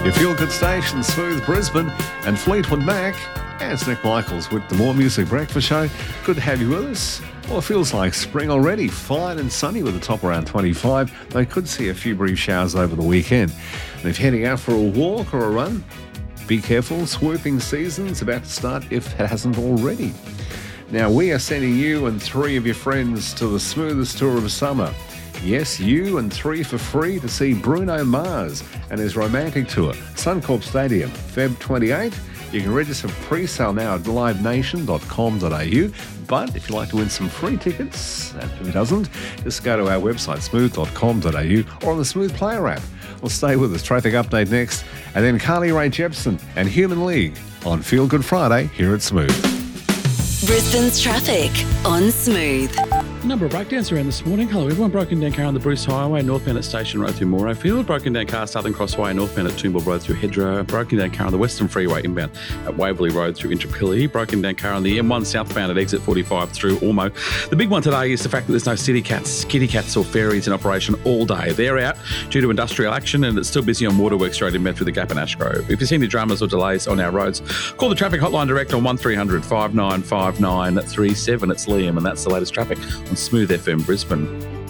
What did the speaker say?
Your feel-good station, Smooth Brisbane and Fleetwood Mac. And it's Nick Michaels with the More Music Breakfast Show. Good to have you with us. Well, it feels like spring already. Fine and sunny with a top around 25. They could see a few brief showers over the weekend. And if you're heading out for a walk or a run, be careful. Swooping season's about to start if it hasn't already. Now, we are sending you and 3 of your friends to the smoothest tour of summer. Yes, you and 3 for free to see Bruno Mars and his romantic tour, Suncorp Stadium, Feb 28. You can register for pre-sale now at livenation.com.au. But if you'd like to win some free tickets, and who doesn't, just go to our website, smooth.com.au, or on the Smooth Player app. Well, stay with us. Traffic update next. And then Carly Rae Jepsen and Human League on Feel Good Friday here at Smooth. Brisbane's traffic on Smooth. A number of breakdowns around this morning. Hello everyone. Broken down car on the Bruce Highway, northbound at Station Road through Morayfield. Broken down car Southern Crossway, northbound at Toombul Road through Hedgerow. Broken down car on the Western Freeway inbound at Waverley Road through Intrapilli. Broken down car on the M1 southbound at exit 45 through Ormo. The big one today is the fact that there's no kitty cats or ferries in operation all day. They're out due to industrial action and it's still busy on Waterworks Road in Medford, the Gap and Ashgrove. If you see any dramas or delays on our roads, call the traffic hotline direct on 1300 595937. It's Liam and that's the latest traffic on Smooth FM Brisbane.